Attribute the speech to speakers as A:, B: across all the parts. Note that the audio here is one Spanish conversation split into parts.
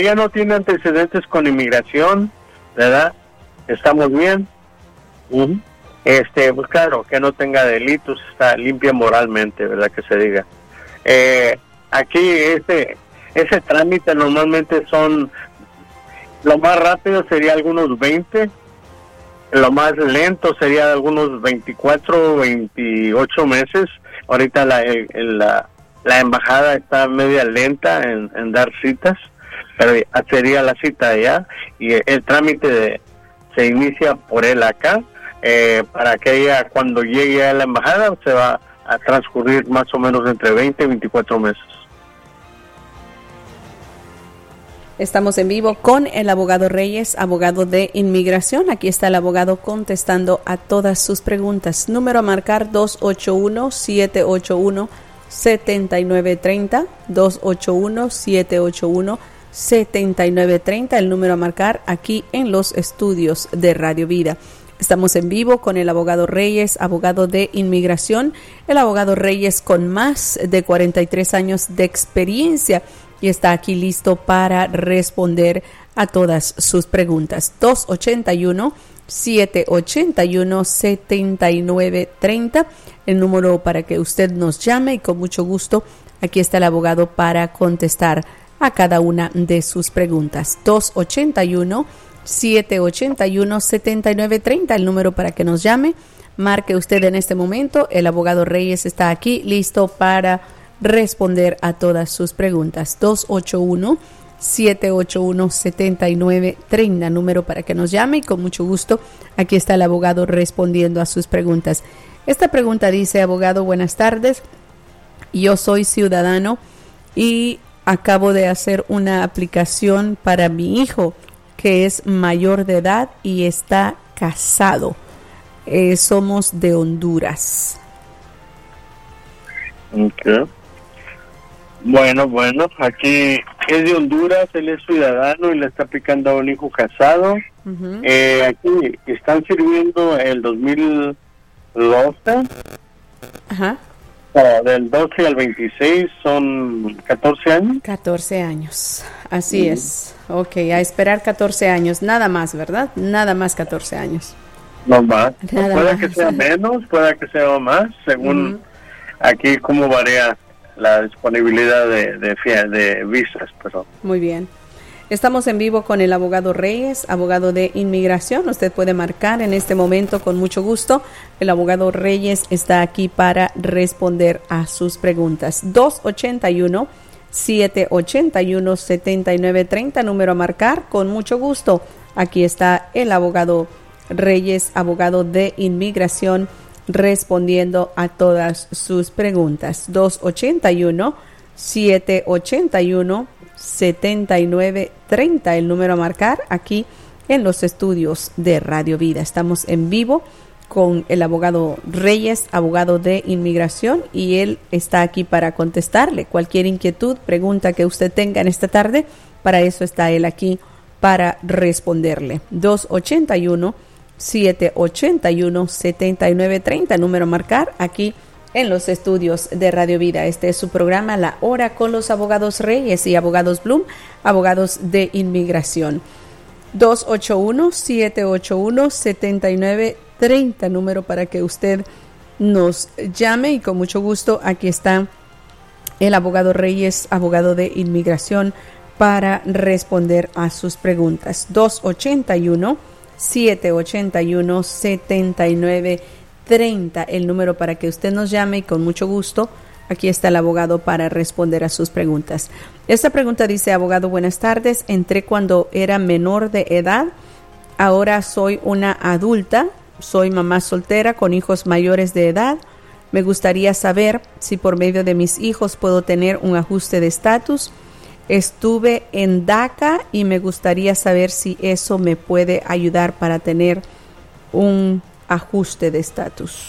A: ella no tiene antecedentes con inmigración, ¿verdad? Estamos bien. Uh-huh. Pues claro, que no tenga delitos, está limpia moralmente, ¿verdad? Que se diga. Aquí ese trámite normalmente lo más rápido sería algunos 20, lo más lento sería algunos 24 o 28 meses. Ahorita la embajada está media lenta en dar citas, pero sería la cita allá y el trámite se inicia por él acá, para que ella cuando llegue a la embajada se va a transcurrir más o menos entre 20 y 24 meses.
B: Estamos en vivo con el abogado Reyes, abogado de inmigración. Aquí está el abogado contestando a todas sus preguntas. Número a marcar 281-781-7930, 281-781-7930, el número a marcar aquí en los estudios de Radio Vida. Estamos en vivo con el abogado Reyes, abogado de inmigración, el abogado Reyes con más de 43 años de experiencia y está aquí listo para responder a todas sus preguntas. 281-781-7930, el número para que usted nos llame y con mucho gusto aquí está el abogado para contestar a cada una de sus preguntas. 281-781-7930, el número para que nos llame. Marque usted en este momento, el abogado Reyes está aquí listo para responder a todas sus preguntas. 281-781-7930, número para que nos llame y con mucho gusto aquí está el abogado respondiendo a sus preguntas. Esta pregunta dice: abogado, buenas tardes, yo soy ciudadano y acabo de hacer una aplicación para mi hijo que es mayor de edad y está casado. Somos de Honduras.
A: Okay. Bueno, aquí es de Honduras, él es ciudadano y le está aplicando a un hijo casado. Uh-huh. Aquí están sirviendo el 2012.
B: Ajá.
A: Del 12 al 26 son 14 años.
B: 14 años, así es. Ok, a esperar 14 años, nada más, ¿verdad? Nada más 14 años.
A: No más.
B: Nada
A: puede
B: más.
A: Que sea menos, puede que sea más, según aquí cómo varía la disponibilidad de visas. Perdón.
B: Muy bien. Estamos en vivo con el abogado Reyes, abogado de inmigración. Usted puede marcar en este momento con mucho gusto. El abogado Reyes está aquí para responder a sus preguntas. 281-781-7930, número a marcar con mucho gusto. Aquí está el abogado Reyes, abogado de inmigración, respondiendo a todas sus preguntas. 281-781-7930, el número a marcar aquí en los estudios de Radio Vida. Estamos en vivo con el abogado Reyes, abogado de inmigración, y él está aquí para contestarle cualquier inquietud, pregunta que usted tenga en esta tarde. Para eso está él aquí, para responderle. 281-781-7930, número a marcar aquí en los estudios de Radio Vida. Este es su programa La Hora con los abogados Reyes y abogados Bloom, abogados de inmigración. 281-781-7930, número para que usted nos llame y con mucho gusto aquí está el abogado Reyes, abogado de inmigración, para responder a sus preguntas. 281-781-7930, el número para que usted nos llame y con mucho gusto aquí está el abogado para responder a sus preguntas. Esta pregunta dice: abogado, buenas tardes, entré cuando era menor de edad, ahora soy una adulta, soy mamá soltera con hijos mayores de edad, me gustaría saber si por medio de mis hijos puedo tener un ajuste de estatus. Estuve en DACA y me gustaría saber si eso me puede ayudar para tener un ajuste de estatus.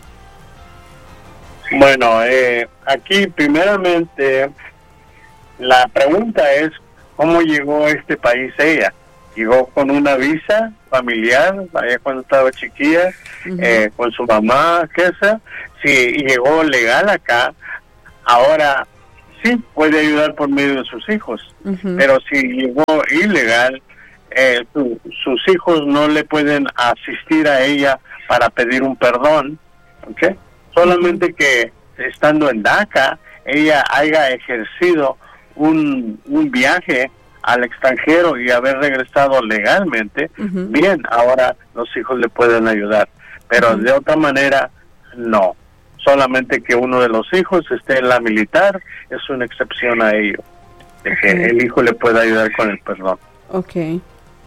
A: Bueno, aquí primeramente la pregunta es: ¿cómo llegó a este país ella? ¿Llegó con una visa familiar, allá cuando estaba chiquilla, con su mamá, qué sé? Si llegó legal acá, ahora sí puede ayudar por medio de sus hijos, pero si llegó ilegal, sus hijos no le pueden asistir a ella para pedir un perdón, ¿ok? Solamente que estando en DACA, ella haya ejercido un viaje al extranjero y haber regresado legalmente, bien, ahora los hijos le pueden ayudar, pero de otra manera, no. Solamente que uno de los hijos esté en la militar es una excepción a ello, de que el hijo le pueda ayudar con el perdón.
B: Okay.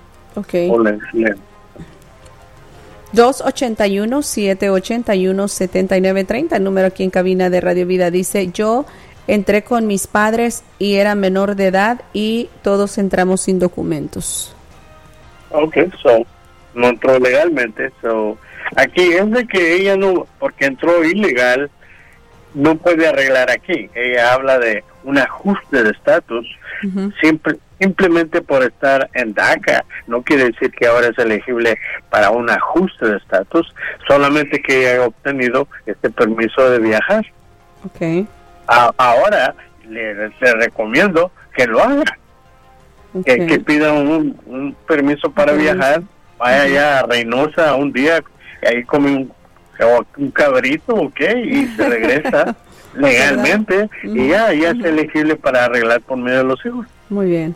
B: 281-781-7930, el número aquí en cabina de Radio Vida, dice: yo entré con mis padres y era menor de edad y todos entramos sin documentos.
A: Okay, no entró legalmente, aquí es de que ella no, porque entró ilegal, no puede arreglar aquí. Ella habla de un ajuste de estatus, simplemente por estar en DACA, no quiere decir que ahora es elegible para un ajuste de estatus, solamente que ella ha obtenido este permiso de viajar.
B: Okay.
A: Ahora le recomiendo que lo haga, que pida un permiso para viajar, vaya allá a Reynosa un día, y ahí come un cabrito, y se regresa legalmente y ya es elegible para arreglar por medio de los hijos.
B: Muy bien.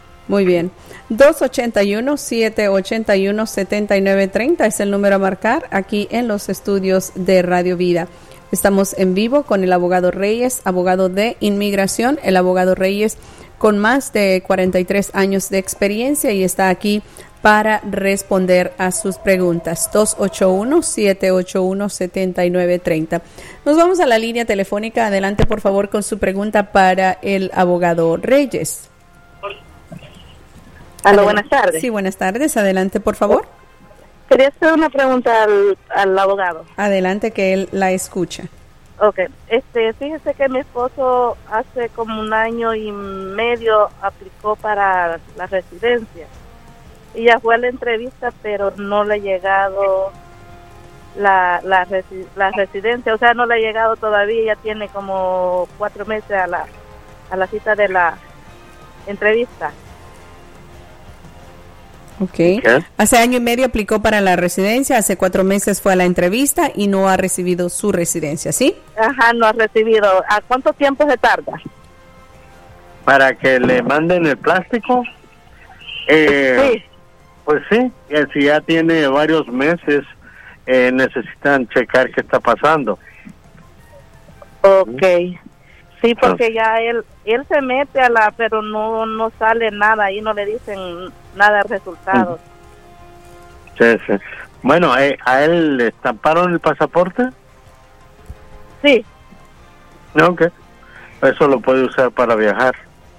B: 281-781-7930 es el número a marcar aquí en los estudios de Radio Vida. Estamos en vivo con el abogado Reyes, abogado de inmigración, el abogado Reyes con más de 43 años de experiencia y está aquí para responder a sus preguntas. 281-781-7930. Nos vamos a la línea telefónica. Adelante, por favor, con su pregunta para el abogado Reyes.
C: Aló, buenas tardes.
B: Sí, buenas tardes. Adelante, por favor.
C: Quería hacer una pregunta al abogado.
B: Adelante, que él la escucha.
C: Okay. Fíjese que mi esposo hace como 1 año y medio aplicó para la residencia. Y ya fue a la entrevista, pero no le ha llegado la residencia, o sea, no le ha llegado todavía, ya tiene como 4 meses a la cita de la entrevista.
B: Okay. Hace 1 año y medio aplicó para la residencia, hace 4 meses fue a la entrevista y no ha recibido su residencia, ¿sí?
C: Ajá, no ha recibido. ¿A cuánto tiempo se tarda?
A: ¿Para que le manden el plástico?
C: Sí.
A: Pues sí, si ya tiene varios meses, necesitan checar qué está pasando.
C: Okay. Sí, porque ya él se mete pero no sale nada, ahí no le dicen nada de resultados.
A: Sí. Bueno, ¿a él le estamparon el pasaporte?
C: Sí.
A: Ok. Eso lo puede usar para viajar.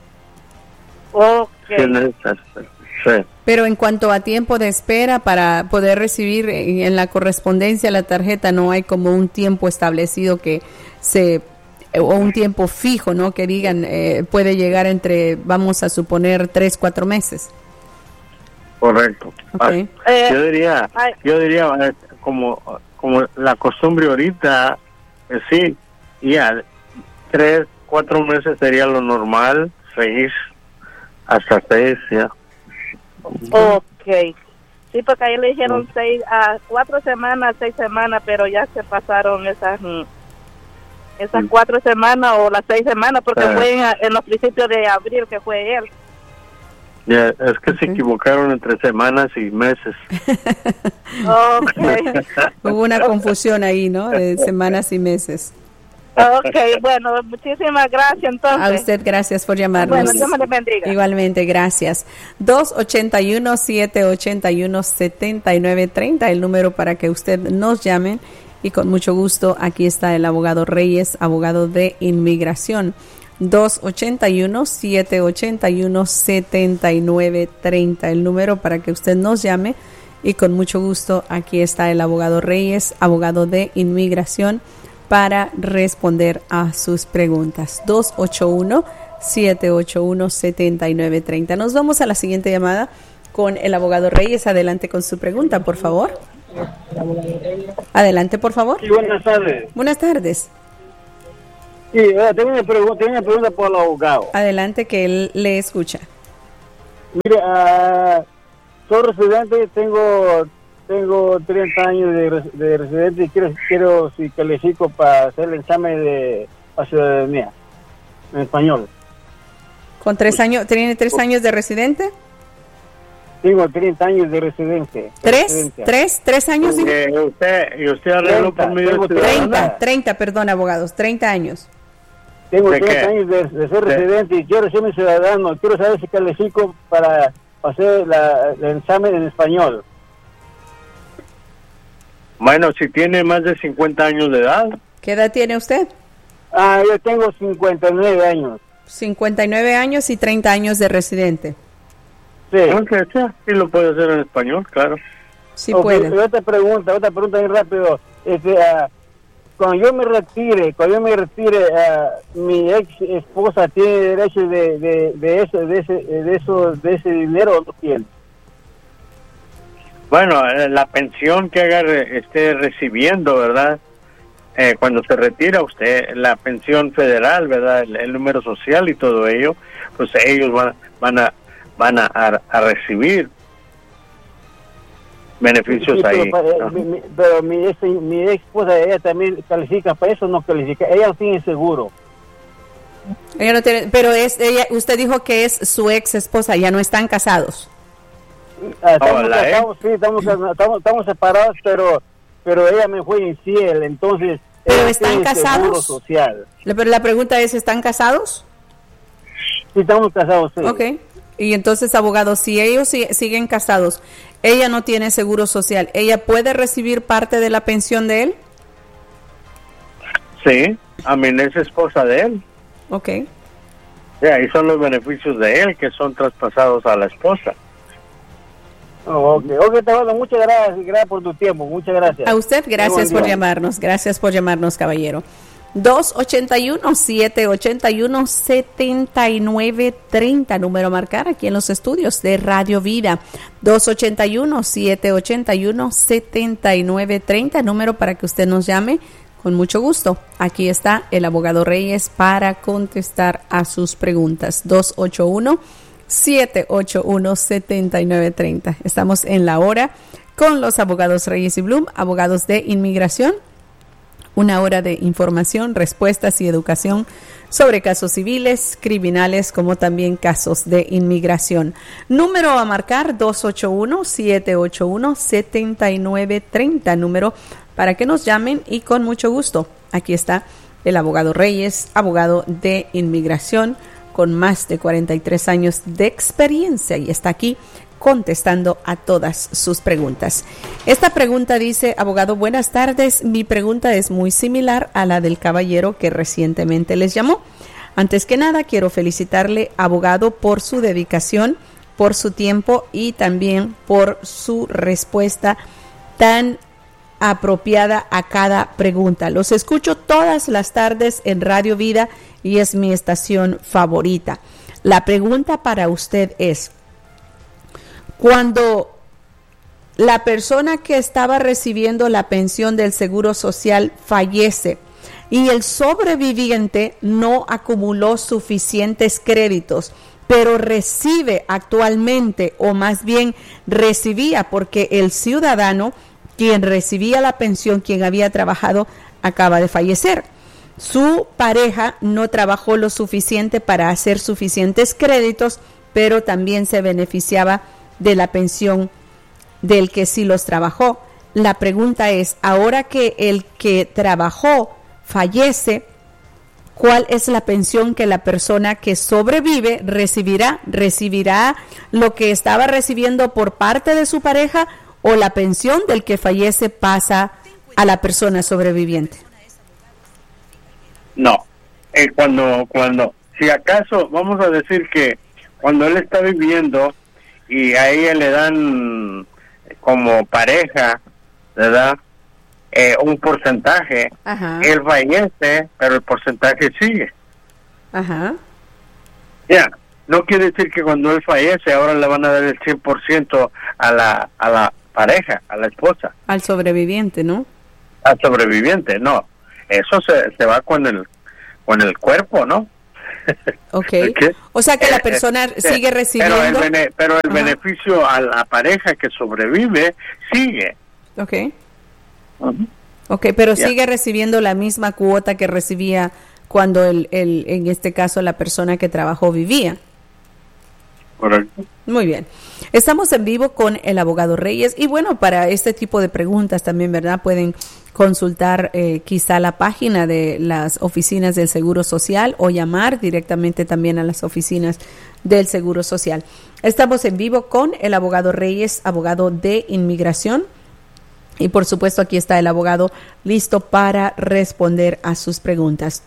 C: Okay.
A: Sí.
B: Pero en cuanto a tiempo de espera para poder recibir en la correspondencia la tarjeta, no hay como un tiempo establecido o un tiempo fijo, ¿no? Que digan, puede llegar entre, vamos a suponer, 3-4 meses.
A: Correcto.
B: Okay.
A: Yo diría como la costumbre ahorita, sí, ya 3-4 meses sería lo normal, 6 hasta 6, ya.
C: Okay. Sí, porque ahí le dijeron 4 semanas, 6 semanas, pero ya se pasaron esas 4 semanas o las 6 semanas, porque fue en los principios de abril que fue él.
A: Ya, es que se equivocaron entre semanas y meses.
C: Okay.
B: Hubo una confusión ahí, ¿no? De semanas y meses.
C: Okay, bueno, muchísimas gracias entonces.
B: A usted, gracias por llamarnos.
C: Bueno, Dios me le bendiga.
B: Igualmente, gracias. 281-781-7930, el número para que usted nos llame. Y con mucho gusto, aquí está el abogado Reyes, abogado de inmigración. 281-781-7930, el número para que usted nos llame. Y con mucho gusto, aquí está el abogado Reyes, abogado de inmigración, para responder a sus preguntas. 281-781-7930. Nos vamos a la siguiente llamada con el abogado Reyes. Adelante con su pregunta, por favor. Adelante, por favor.
D: Sí, buenas tardes.
B: Buenas tardes.
D: Sí, tengo una pregunta por el abogado.
B: Adelante, que él le escucha.
D: Mire, soy residente, tengo 30 años de residente y quiero si califico para hacer el examen de la ciudadanía en español.
B: ¿Con 3 años? ¿Tiene 3 años de residente?
D: Tengo 30 años de residente.
B: ¿Tres años?
A: ¿Y usted arregló por medio de
B: 30, perdón, abogados, 30 años.
D: Tengo 30 años de ser residente y quiero ser mi ciudadano. Quiero saber si califico para hacer el examen en español.
A: Bueno, si tiene más de 50 años de edad.
B: ¿Qué edad tiene usted?
D: Yo tengo 59 años.
B: 59 años y 30 años de residente.
D: Sí.
A: Sí lo puede hacer en español, claro.
B: Sí puede.
D: Otra pregunta muy rápido. Cuando yo me retire, mi ex esposa tiene derecho de ese dinero o no tiene.
A: Bueno, la pensión que esté recibiendo, ¿verdad? Cuando se retira usted, la pensión federal, ¿verdad? El número social y todo ello, pues ellos van a recibir beneficios
D: sí,
A: ahí.
D: Pero mi ex esposa, ella también califica para eso, no califica. Ella no tiene seguro.
B: Ella no tiene, pero usted dijo que es su ex esposa, ya no están casados.
D: Estamos casados, sí, estamos separados, pero ella me fue infiel, entonces.
B: ¿Pero están casados?
D: Social.
B: Pero la pregunta es, ¿están casados?
D: Sí, estamos casados, sí.
B: Ok. Y entonces, abogado, si ellos siguen casados, ella no tiene seguro social, ¿ella puede recibir parte de la pensión de él?
A: Sí, es esposa de él.
B: Ok.
A: Sí, ahí son los beneficios de él que son traspasados a la esposa.
D: Ok, Tabaldo, muchas gracias por tu tiempo, muchas gracias.
B: A usted, gracias por llamarnos, caballero. 281-781-7930, número a marcar aquí en los estudios de Radio Vida. 281-781-7930, número para que usted nos llame con mucho gusto. Aquí está el abogado Reyes para contestar a sus preguntas. 281-781-7930. Estamos en la hora con los abogados Reyes y Bloom, abogados de inmigración. Una hora de información, respuestas y educación sobre casos civiles, criminales, como también casos de inmigración. Número a marcar 281-781-7930, número para que nos llamen y con mucho gusto. Aquí está el abogado Reyes, abogado de inmigración con más de 43 años de experiencia y está aquí contestando a todas sus preguntas. Esta pregunta dice, abogado, buenas tardes. Mi pregunta es muy similar a la del caballero que recientemente les llamó. Antes que nada, quiero felicitarle, abogado, por su dedicación, por su tiempo y también por su respuesta tan apropiada a cada pregunta. Los escucho todas las tardes en Radio Vida y es mi estación favorita. La pregunta para usted es, cuando la persona que estaba recibiendo la pensión del Seguro Social fallece y el sobreviviente no acumuló suficientes créditos, pero recibe actualmente, o más bien recibía, porque el ciudadano quien recibía la pensión, quien había trabajado, acaba de fallecer. Su pareja no trabajó lo suficiente para hacer suficientes créditos, pero también se beneficiaba de la pensión del que sí los trabajó. La pregunta es, ahora que el que trabajó fallece, ¿cuál es la pensión que la persona que sobrevive recibirá? ¿Recibirá lo que estaba recibiendo por parte de su pareja o la pensión del que fallece pasa a la persona sobreviviente?
A: No, cuando si acaso vamos a decir que cuando él está viviendo y a ella le dan como pareja, ¿verdad? Un porcentaje,
B: ajá,
A: él fallece, pero el porcentaje sigue.
B: Ajá.
A: Ya, no quiere decir que cuando él fallece ahora le van a dar el 100% a la pareja, a la esposa.
B: Al sobreviviente, ¿no?
A: Al sobreviviente, no. Eso se va con con el cuerpo, ¿no?
B: Okay. O sea que la persona sigue recibiendo.
A: Pero el beneficio a la pareja que sobrevive sigue.
B: Okay. Okay, pero sigue recibiendo la misma cuota que recibía cuando en este caso la persona que trabajó vivía.
A: Correcto.
B: Muy bien. Estamos en vivo con el abogado Reyes y bueno, para este tipo de preguntas también, ¿verdad? Pueden consultar quizá la página de las oficinas del Seguro Social o llamar directamente también a las oficinas del Seguro Social. Estamos en vivo con el abogado Reyes, abogado de inmigración. Y por supuesto aquí está el abogado listo para responder a sus preguntas.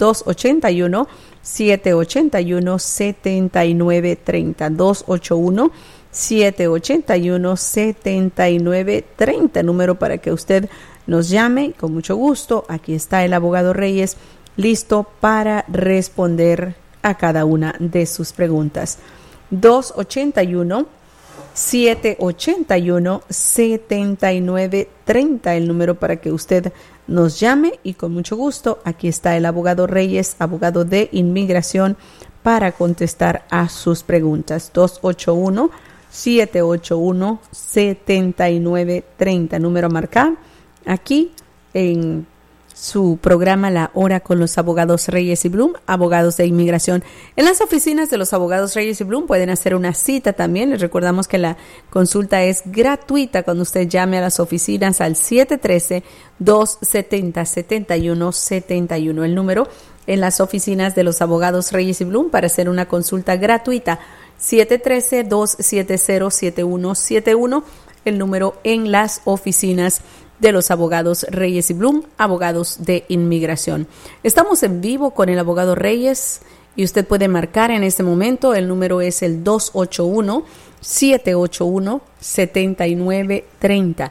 B: 281-781-7930. 281-781-7930. Número para que usted nos llame. Con mucho gusto. Aquí está el abogado Reyes listo para responder a cada una de sus preguntas. 281-781-7930, el número para que usted nos llame y con mucho gusto, aquí está el abogado Reyes, abogado de inmigración, para contestar a sus preguntas. 281-781-7930, número a marcar aquí en su programa La Hora con los abogados Reyes y Blum, abogados de inmigración. En las oficinas de los abogados Reyes y Blum pueden hacer una cita también. Les recordamos que la consulta es gratuita cuando usted llame a las oficinas al 713-270-7171. El número en las oficinas de los abogados Reyes y Blum para hacer una consulta gratuita, 713-270-7171. El número en las oficinas de los abogados Reyes y Blum, abogados de inmigración. Estamos en vivo con el abogado Reyes y usted puede marcar en este momento. El número es el 281-781-7930.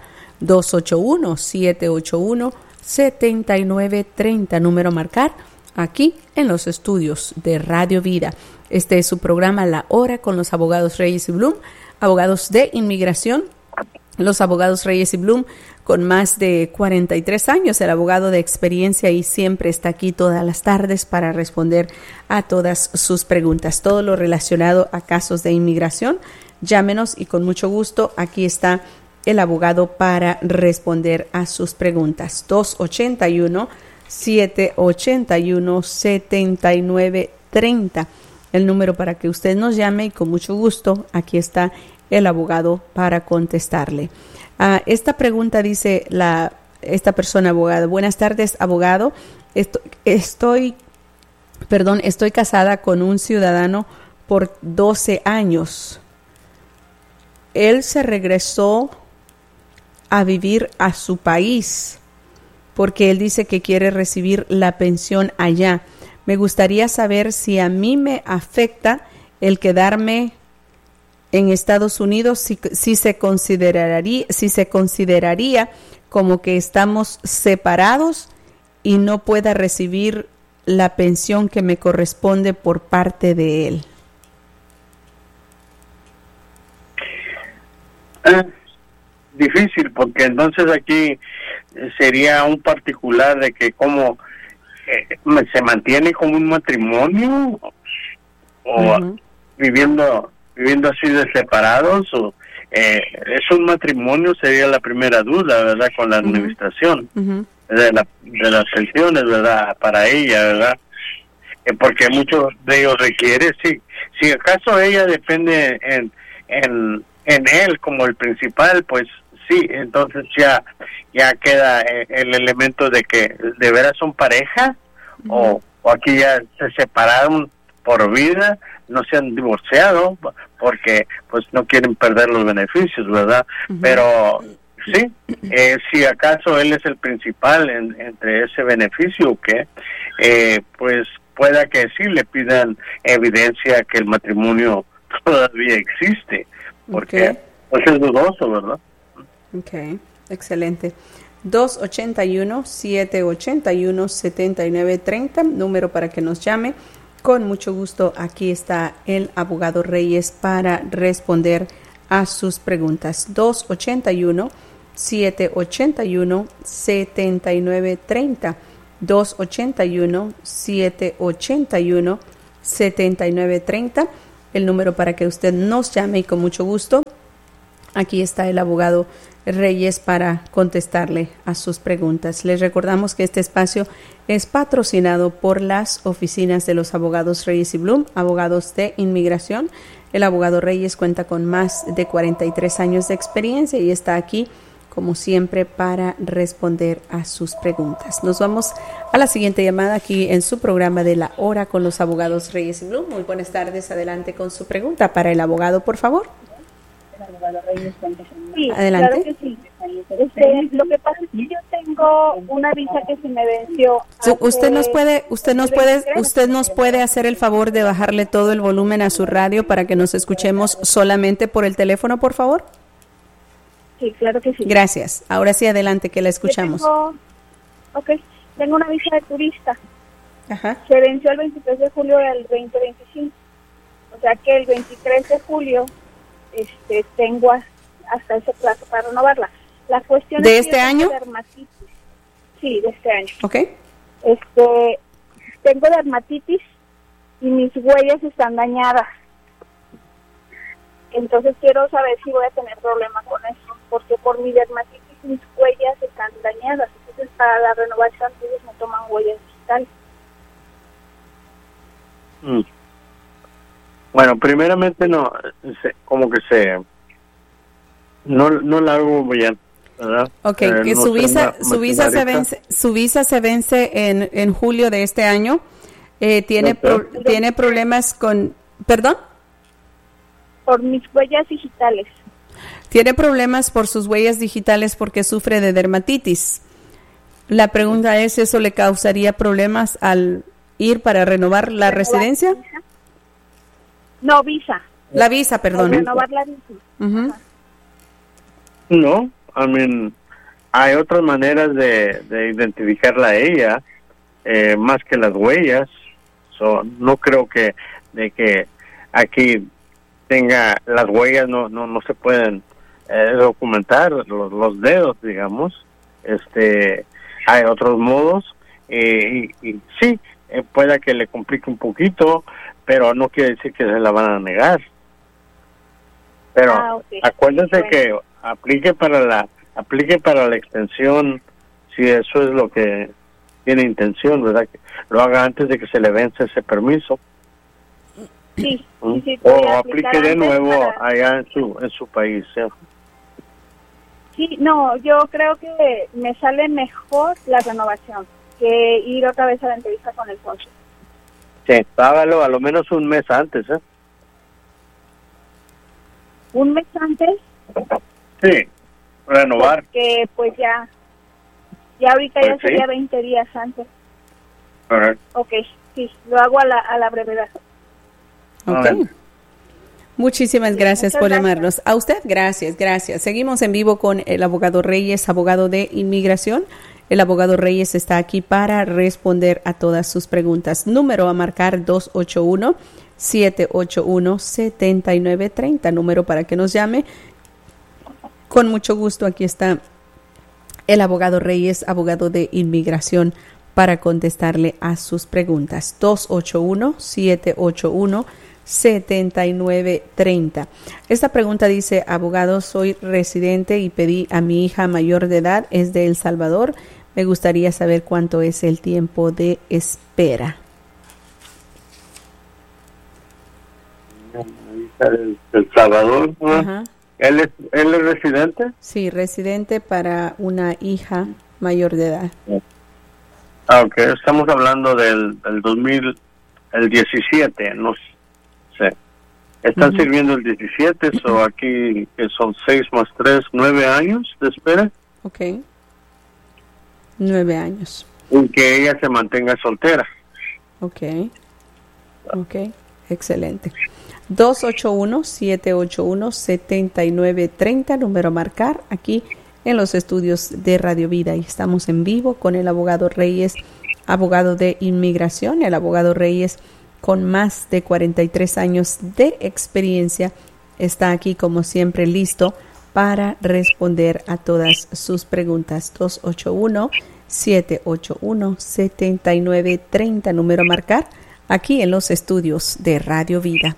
B: 281-781-7930. Número a marcar aquí en los estudios de Radio Vida. Este es su programa La Hora con los abogados Reyes y Blum, abogados de inmigración. Los abogados Reyes y Blum, con más de 43 años, el abogado de experiencia, y siempre está aquí todas las tardes para responder a todas sus preguntas. Todo lo relacionado a casos de inmigración, llámenos y con mucho gusto aquí está el abogado para responder a sus preguntas. 281-781-7930, el número para que usted nos llame y con mucho gusto aquí está el abogado para contestarle. Esta pregunta dice esta persona, abogado. Buenas tardes, abogado. Estoy casada con un ciudadano por 12 años. Él se regresó a vivir a su país porque él dice que quiere recibir la pensión allá. Me gustaría saber si a mí me afecta el quedarme en Estados Unidos, si se consideraría como que estamos separados y no pueda recibir la pensión que me corresponde por parte de él.
A: Difícil, porque entonces aquí sería un particular de que como se mantiene como un matrimonio o viviendo así de separados, o es un matrimonio, sería la primera duda, ¿verdad? Con la administración de las pensiones, ¿verdad? Para ella, ¿verdad? Porque muchos de ellos requieren, si acaso ella depende en él como el principal, pues sí, entonces ya queda el elemento de que de veras son pareja, o aquí ya se separaron por vida, no se han divorciado porque pues no quieren perder los beneficios, ¿verdad? Pero sí, si acaso él es el principal entre ese beneficio, que pues pueda que sí le pidan evidencia que el matrimonio todavía existe, porque pues es dudoso, ¿verdad?
B: Okay, excelente. 281-781-7930, número para que nos llame. Con mucho gusto, aquí está el abogado Reyes para responder a sus preguntas. 281-781-7930. 281-781-7930, el número para que usted nos llame y con mucho gusto. Aquí está el abogado Reyes para contestarle a sus preguntas. Les recordamos que este espacio es patrocinado por las oficinas de los abogados Reyes y Blum, abogados de inmigración. El abogado Reyes cuenta con más de 43 años de experiencia y está aquí, como siempre, para responder a sus preguntas. Nos vamos a la siguiente llamada aquí en su programa de La Hora con los abogados Reyes y Blum. Muy buenas tardes. Adelante con su pregunta para el abogado, por favor.
E: Sí,
B: adelante.
E: Claro que sí. Lo que pasa es que yo tengo una visa que se me venció.
B: Usted nos puede hacer el favor de bajarle todo el volumen a su radio para que nos escuchemos solamente por el teléfono, por favor.
E: Sí, claro que sí.
B: Gracias. Ahora sí, adelante, que la escuchamos.
E: Tengo una visa de turista.
B: Ajá.
E: Se venció el 23 de julio del 2025. O sea que el 23 de julio tengo hasta ese plazo para renovarla. La cuestión
B: ¿De
E: es
B: este año?
E: Dermatitis. Sí, de este año.
B: Ok.
E: Tengo dermatitis y mis huellas están dañadas. Entonces quiero saber si voy a tener problema con eso, porque por mi dermatitis mis huellas están dañadas. Entonces para la renovación ellos me toman huellas digitales.
A: Bueno, primeramente no la hago bien, ¿verdad?
B: Okay, que
A: no
B: su
A: sé,
B: visa se vence en julio de este año. Tiene problemas con, ¿perdón?
E: Por mis huellas digitales.
B: Tiene problemas por sus huellas digitales porque sufre de dermatitis. La pregunta es, ¿eso le causaría problemas al ir para renovar la residencia?
E: ¿Visa? No, visa.
B: La visa, perdón.
E: Renovar la visa.
B: Uh-huh.
A: No, hay otras maneras de identificarla a ella, más que las huellas. No creo que aquí tenga las huellas, no se pueden documentar los dedos, digamos. Hay otros modos y sí, pueda que le complique un poquito, pero no quiere decir que se la van a negar. Pero acuérdense que aplique para la extensión, si eso es lo que tiene intención, ¿verdad? Que lo haga antes de que se le vence ese permiso.
E: Sí.
A: O aplique de nuevo allá en su país. ¿Sí?
E: Sí, no, yo creo que me sale mejor la renovación que ir otra vez a la entrevista con el cónsul.
A: Sí, hágalo a lo menos un mes antes, ¿eh?
E: ¿Un mes antes?
A: Sí, renovar.
E: Porque pues ya ahorita
A: Pues
E: ya sería 20 días antes.
A: Correcto.
E: Ok, sí, lo hago a la brevedad.
B: Ok. Muchísimas gracias por
E: gracias.
B: llamarnos. A usted, gracias. Seguimos en vivo con el abogado Reyes, abogado de inmigración. El abogado Reyes está aquí para responder a todas sus preguntas. Número a marcar 281-781-7930. Número para que nos llame. Con mucho gusto, aquí está el abogado Reyes, abogado de inmigración, para contestarle a sus preguntas. 281-781-7930. Esta pregunta dice: abogado, soy residente y pedí a mi hija mayor de edad, es de El Salvador. Me gustaría saber cuánto es el tiempo de espera.
A: El Salvador, ¿no?
B: Ajá.
A: ¿Él es residente?
B: Sí, residente para una hija mayor de edad.
A: Ok, estamos hablando del 2017, no sé. Están sirviendo el 17, aquí que son 6 más 3, 9 años de espera.
B: Ok. 9 años.
A: Y que ella se mantenga soltera.
B: Ok, excelente. 281-781-7930, número a marcar aquí en los estudios de Radio Vida. Y estamos en vivo con el abogado Reyes, abogado de inmigración. El abogado Reyes, con más de 43 años de experiencia, está aquí como siempre listo para responder a todas sus preguntas. 281-7930, número a marcar aquí en los estudios de Radio Vida.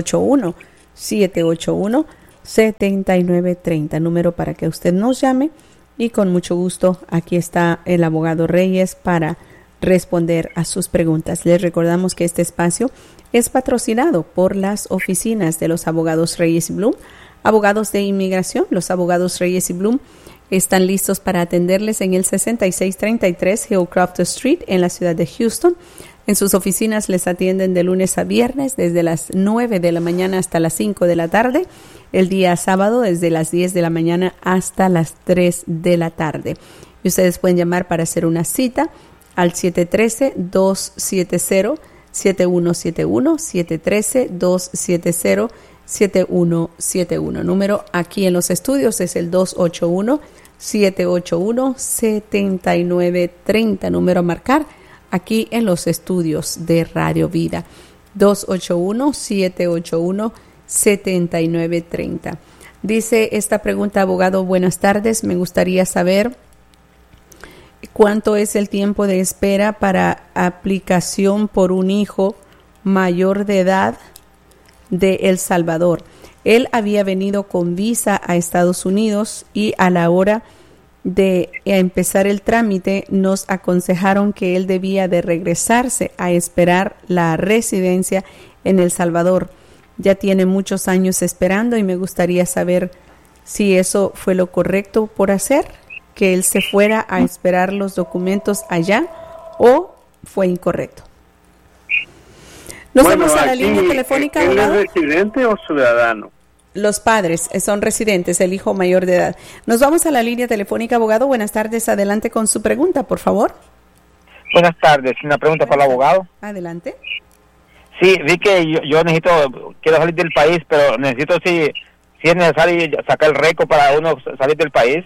B: 281-781-7930, número para que usted nos llame, y con mucho gusto aquí está el abogado Reyes para responder a sus preguntas. Les recordamos que este espacio es patrocinado por las oficinas de los abogados Reyes y Bloom, abogados de inmigración. Los abogados Reyes y Bloom están listos para atenderles en el 6633 Hillcroft Street en la ciudad de Houston. En sus oficinas les atienden de lunes a viernes desde las 9 de la mañana hasta las 5 de la tarde. El día sábado desde las 10 de la mañana hasta las 3 de la tarde. Y ustedes pueden llamar para hacer una cita al 713-270-7171, 713-270-7171. Número aquí en los estudios es el 281-781-7930. Número a marcar aquí en los estudios de Radio Vida. 281-781-7930. Dice esta pregunta, abogado, buenas tardes. Me gustaría saber cuánto es el tiempo de espera para aplicación por un hijo mayor de edad de El Salvador. Él había venido con visa a Estados Unidos y a la hora de empezar el trámite nos aconsejaron que él debía de regresarse a esperar la residencia en El Salvador. Ya tiene muchos años esperando y me gustaría saber si eso fue lo correcto por hacer, que él se fuera a esperar los documentos allá, o fue incorrecto. Nos vamos a la línea telefónica.
A: ¿Él es residente o ciudadano?
B: Los padres son residentes, el hijo mayor de edad. Nos vamos a la línea telefónica, abogado. Buenas tardes, adelante con su pregunta, por favor.
F: Buenas tardes, una pregunta para el abogado.
B: Adelante.
F: Sí, vi que yo quiero salir del país, pero necesito si es necesario sacar el récord para uno salir del país.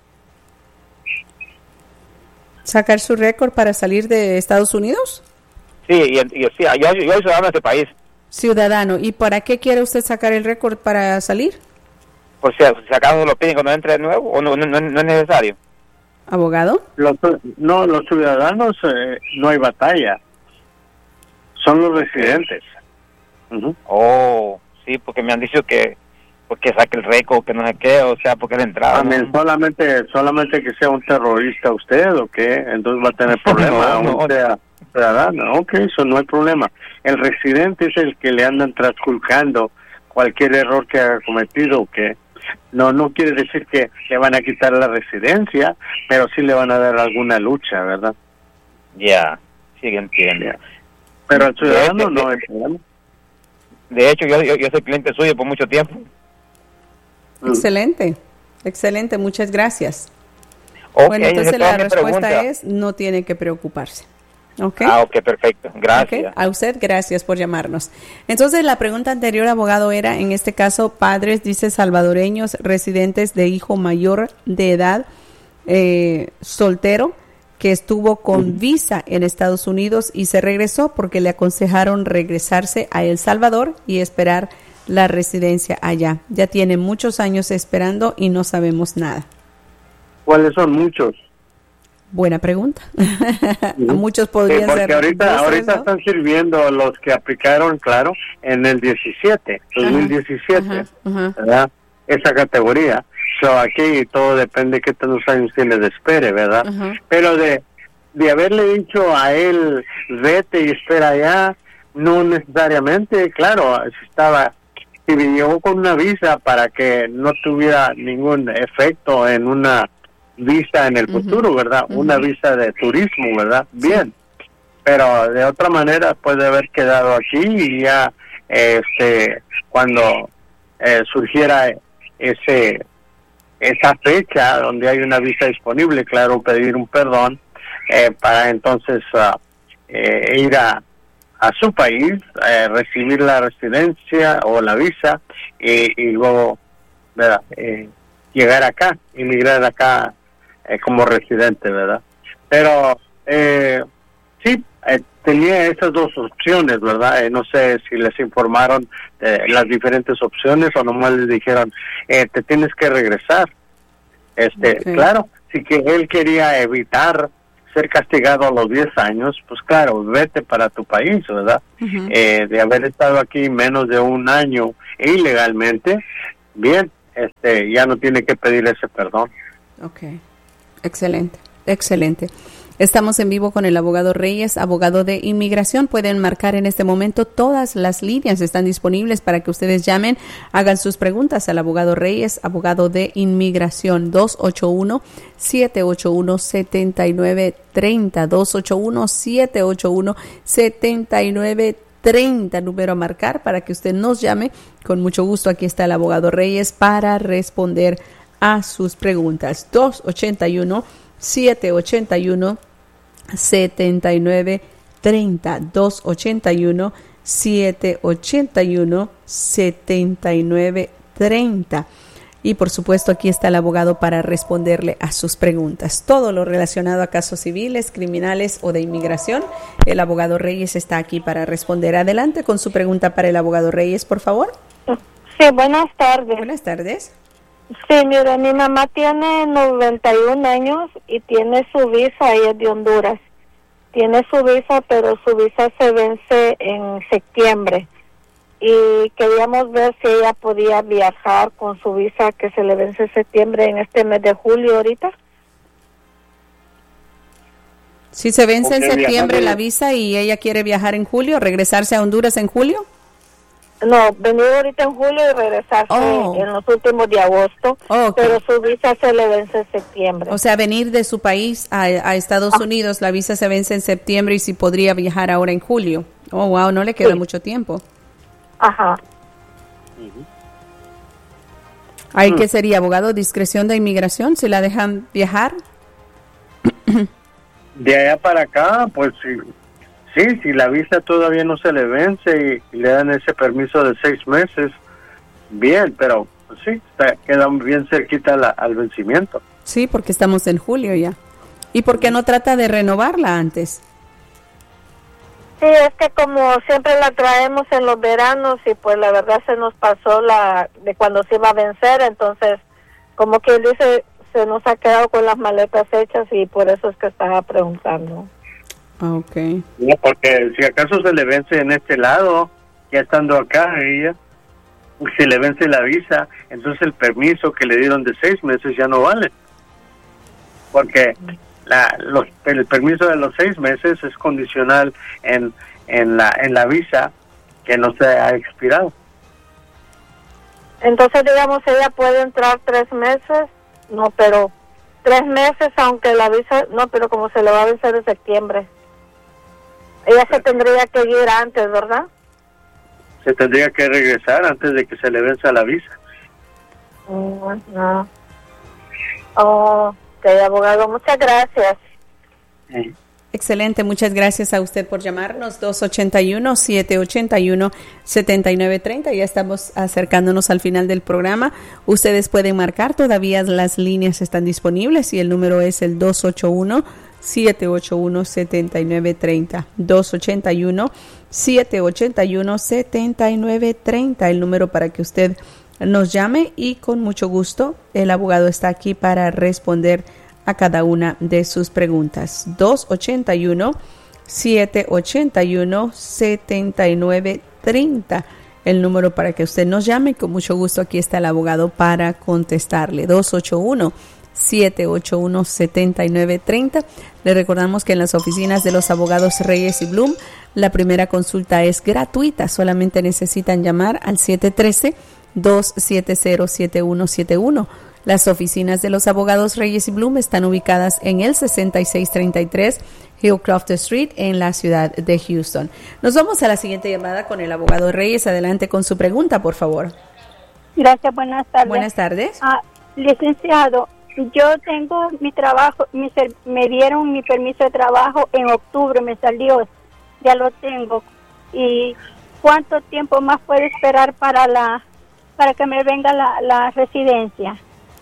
B: ¿Sacar su récord para salir de Estados Unidos?
F: Sí, yo soy ciudadano de este país.
B: Ciudadano. ¿Y para qué quiere usted sacar el récord para salir?
F: Por si acaso lo piden cuando entre de nuevo, o no es necesario.
B: ¿Abogado?
A: Los ciudadanos no hay batalla. Son los residentes. Uh-huh.
F: Oh, sí, porque me han dicho que saque el récord, que no sé qué, o sea, porque la entrada.
A: También, ¿no? solamente que sea un terrorista usted, ¿o qué? Entonces va a tener problema, no. Sea ciudadano. Ok, eso no hay problema. El residente es el que le andan transculcando cualquier error que haya cometido, ¿o qué? No quiere decir que le van a quitar la residencia, pero sí le van a dar alguna lucha, ¿verdad?
F: Ya, sí, entiendo.
A: Yeah. Pero el ciudadano no hay problema.
F: De hecho, yo soy cliente suyo por mucho tiempo.
B: Excelente, muchas gracias.
F: Okay,
B: bueno, entonces la respuesta
F: pregunta
B: es, no tiene que preocuparse. ¿Okay?
F: Ok, perfecto, gracias.
B: Okay. A usted, gracias por llamarnos. Entonces la pregunta anterior, abogado, era, en este caso, padres, dice, salvadoreños, residentes de hijo mayor de edad, soltero, que estuvo con visa en Estados Unidos y se regresó porque le aconsejaron regresarse a El Salvador y esperar la residencia allá. Ya tiene muchos años esperando y no sabemos nada.
A: ¿Cuáles son muchos?
B: Buena pregunta. A muchos podrían ser.
A: Porque ahorita están sirviendo los que aplicaron, claro, en el 2017, ¿verdad? Esa categoría. Aquí todo depende de qué tantos años tiene de espere, ¿verdad? Pero de haberle dicho a él, vete y espera allá, no necesariamente, claro, si llegó con una visa para que no tuviera ningún efecto en una visa en el futuro, ¿verdad? Una visa de turismo, ¿verdad? Bien. Pero de otra manera puede haber quedado aquí y ya cuando surgiera esa fecha donde hay una visa disponible, claro, pedir un perdón para entonces ir a su país, recibir la residencia o la visa y luego, ¿verdad? Llegar acá, inmigrar acá como residente, ¿verdad? Pero sí, tenía esas dos opciones, ¿verdad? No sé si les informaron las diferentes opciones o nomás les dijeron, te tienes que regresar. Okay. Claro, sí que él quería evitar ser castigado a los 10 años, pues claro, vete para tu país, ¿verdad?
B: Ujú.
A: De haber estado aquí menos de un año ilegalmente, bien, ya no tiene que pedir ese perdón.
B: Ok, excelente, excelente. Estamos en vivo con el abogado Reyes, abogado de inmigración. Pueden marcar en este momento, todas las líneas están disponibles para que ustedes llamen, hagan sus preguntas al abogado Reyes, abogado de inmigración, 281-781-7930, 281-781-7930, número a marcar para que usted nos llame. Con mucho gusto, aquí está el abogado Reyes para responder a sus preguntas. 281-781-7930, 281-781-7930. Y por supuesto, aquí está el abogado para responderle a sus preguntas. Todo lo relacionado a casos civiles, criminales o de inmigración, el abogado Reyes está aquí para responder. Adelante con su pregunta para el abogado Reyes, por favor.
G: Sí, buenas tardes.
B: Buenas tardes.
G: Sí, mire, mi mamá tiene 91 años y tiene su visa, ella es de Honduras. Tiene su visa, pero su visa se vence en septiembre. Y queríamos ver si ella podía viajar con su visa que se le vence en septiembre, en este mes de julio ahorita.
B: Si se vence en
A: Ok,
B: septiembre
A: viajando.
B: la visa y ella quiere viajar en julio, regresarse a Honduras en julio.
G: No, venir ahorita en julio y regresarse
B: Oh.
G: en los últimos de agosto,
B: Ok.
G: pero su visa se le vence en septiembre.
B: O sea, venir de su país a Estados Unidos, la visa se vence en septiembre y si podría viajar ahora en julio. Oh, wow, no le queda
G: Sí.
B: mucho tiempo.
G: Ajá.
B: ¿Ahí qué sería, abogado? ¿Discreción de inmigración? ¿Si la dejan viajar?
A: De allá para acá, pues sí, si la visa todavía no se le vence y le dan ese permiso de 6 meses, bien, pero pues sí, queda bien cerquita al vencimiento.
B: Sí, porque estamos en julio ya. ¿Y por qué no trata de renovarla antes?
G: Sí, es que como siempre la traemos en los veranos y pues la verdad se nos pasó la de cuando se iba a vencer, entonces como que él dice, se nos ha quedado con las maletas hechas y por eso es que estaba preguntando.
B: Ok.
A: No, porque si acaso se le vence en este lado, ya estando acá ella, si le vence la visa, entonces el permiso que le dieron de 6 meses ya no vale. Porque el permiso de los 6 meses es condicional en la visa que no se ha expirado.
G: Entonces digamos ella puede entrar 3 meses, no, pero 3 meses aunque la visa, no, pero como se le va a vencer en septiembre. Ella se tendría que ir antes, ¿verdad?
A: Se tendría que regresar antes de que se le venza la visa.
G: No. Oh, ok, abogado, muchas gracias.
B: Excelente, muchas gracias a usted por llamarnos. 281-781-7930. Ya estamos acercándonos al final del programa. Ustedes pueden marcar, todavía las líneas están disponibles y el número es el 281-781-7930. 281-781-7930, el número para que usted nos llame y con mucho gusto el abogado está aquí para responder a cada una de sus preguntas. 281-781-7930, el número para que usted nos llame y con mucho gusto aquí está el abogado para contestarle. 281-781-7930. Le recordamos que en las oficinas de los abogados Reyes y Bloom la primera consulta es gratuita, solamente necesitan llamar al 713-270-7171. Las oficinas de los abogados Reyes y Bloom están ubicadas en el 6633 Hillcroft Street en la ciudad de Houston. Nos vamos a la siguiente llamada con el abogado Reyes. Adelante con su pregunta, por favor.
E: Gracias, buenas tardes.
B: Buenas tardes.
E: Licenciado, yo tengo mi trabajo, me dieron mi permiso de trabajo en octubre, me salió, ya lo tengo. ¿Y cuánto tiempo más puedo esperar para que me venga la residencia?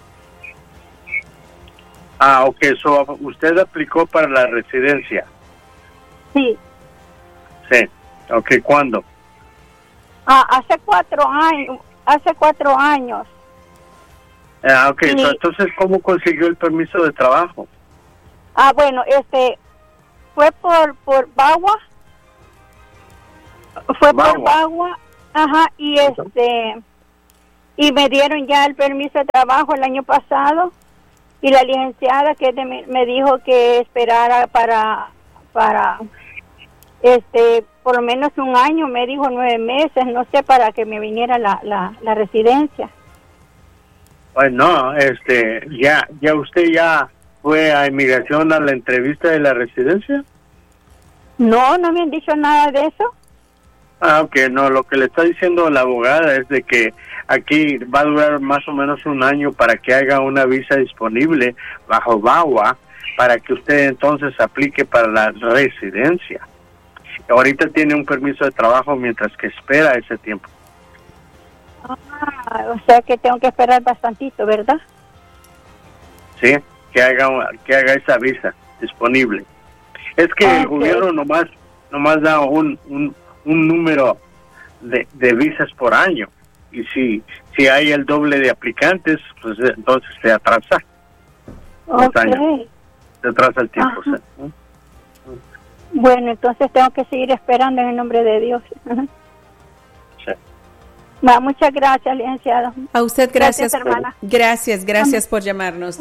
A: Ok, usted aplicó para la residencia.
E: Sí.
A: Sí, ok, ¿cuándo?
E: Hace 4 años.
A: Ok, entonces, ¿cómo consiguió el permiso de trabajo?
E: Bueno, fue por Bagua. Fue por Bagua, ajá, y y me dieron ya el permiso de trabajo el año pasado, y la licenciada me dijo que esperara para por lo menos un año, me dijo 9 meses, no sé, para que me viniera la residencia.
A: Pues no, ya usted ya fue a inmigración a la entrevista de la residencia.
E: No me han dicho nada de eso.
A: Ok, no, lo que le está diciendo la abogada es de que aquí va a durar más o menos un año para que haga una visa disponible bajo VAWA, para que usted entonces aplique para la residencia. Ahorita tiene un permiso de trabajo mientras que espera ese tiempo.
E: O sea que tengo que esperar bastantito, ¿verdad?
A: Sí, que haga esa visa disponible. Es que el gobierno nomás da un número de visas por año, y si hay el doble de aplicantes, pues entonces se atrasa los años, se atrasa el tiempo. ¿Sí?
E: Bueno, entonces tengo que seguir esperando en el nombre de Dios.
A: Sí.
E: Muchas gracias, licenciado.
B: A usted gracias
E: hermana.
B: Gracias por llamarnos.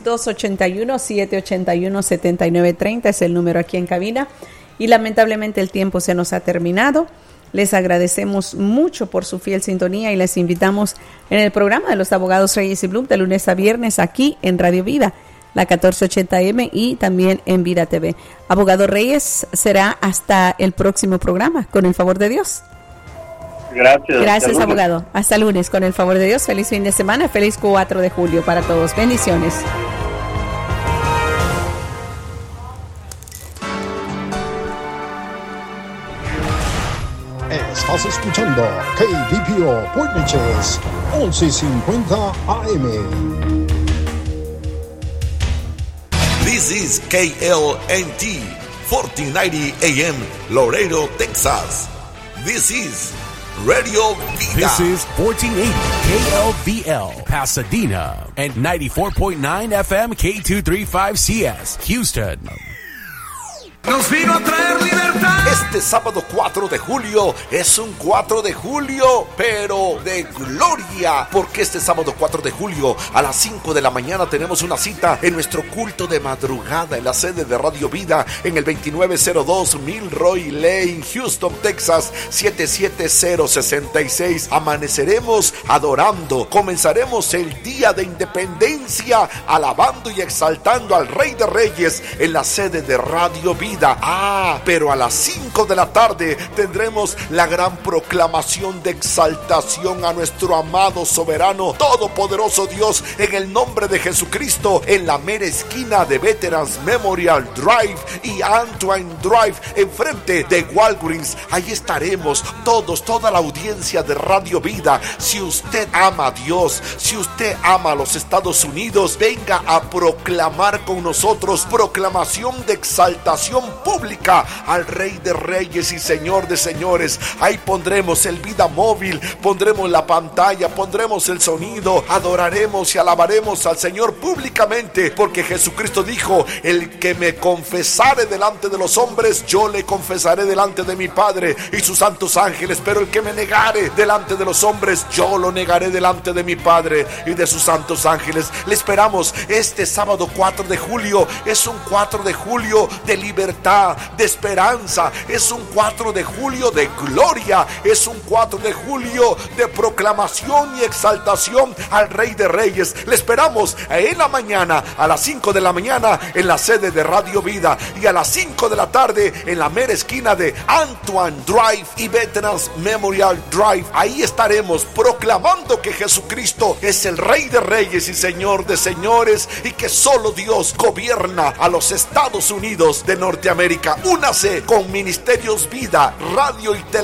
B: 281-781-7930 es el número aquí en cabina, y lamentablemente el tiempo se nos ha terminado. Les agradecemos mucho por su fiel sintonía y les invitamos en el programa de los abogados Reyes y Blum de lunes a viernes aquí en Radio Vida, la 1480M, y también en Vida TV. Abogado Reyes, será hasta el próximo programa, con el favor de Dios. Gracias, abogado. Hasta lunes, con el favor de Dios. Feliz fin de semana, feliz 4 de julio para todos. Bendiciones.
H: Estás escuchando KBPO Point Neches 1150 AM.
I: This is KLNT 1490 AM, Laredo, Texas. This is Radio Vida.
J: This is 1480 KLVL, Pasadena, and 94.9 FM K235CS, Houston.
I: Nos vino a traer libertad. Este sábado 4 de julio es un 4 de julio, pero de gloria, porque este sábado 4 de julio a las 5 de la mañana tenemos una cita en nuestro culto de madrugada en la sede de Radio Vida en el 2902 Milroy Lane, Houston, Texas 77066. Amaneceremos adorando, comenzaremos el día de independencia alabando y exaltando al Rey de Reyes en la sede de Radio Vida. Pero a las 5 de la tarde tendremos la gran proclamación de exaltación a nuestro amado, soberano, todopoderoso Dios, en el nombre de Jesucristo, en la mera esquina de Veterans Memorial Drive y Antoine Drive, enfrente de Walgreens. Ahí estaremos toda la audiencia de Radio Vida. Si usted ama a Dios, si usted ama a los Estados Unidos, venga a proclamar con nosotros, proclamación de exaltación pública al Rey de Reyes y Señor de Señores. Ahí pondremos el vida móvil, pondremos la pantalla, pondremos el sonido, adoraremos y alabaremos al Señor públicamente, porque Jesucristo dijo: el que me confesare delante de los hombres, yo le confesaré delante de mi Padre y sus santos ángeles, pero el que me negare delante de los hombres, yo lo negaré delante de mi Padre y de sus santos ángeles. Le esperamos este sábado 4 de julio. Es un 4 de julio de libertad, de esperanza, es un 4 de julio de gloria, es un 4 de julio de proclamación y exaltación al Rey de Reyes. Le esperamos en la mañana, a las 5 de la mañana en la sede de Radio Vida, y a las 5 de la tarde en la mera esquina de Antoine Drive y Veterans Memorial Drive. Ahí estaremos proclamando que Jesucristo es el Rey de Reyes y Señor de Señores, y que solo Dios gobierna a los Estados Unidos de Norteamérica. Únase con Ministerios Vida, Radio y Televisión